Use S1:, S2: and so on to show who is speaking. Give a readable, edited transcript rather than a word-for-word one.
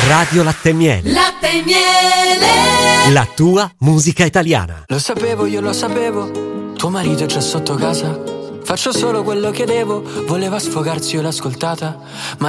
S1: Radio Latte e Miele.
S2: Latte e Miele.
S1: La tua musica italiana.
S3: Lo sapevo, io lo sapevo. Tuo marito è già sotto casa. Faccio solo quello che devo. Voleva sfogarsi, io l'ho ascoltata. Ma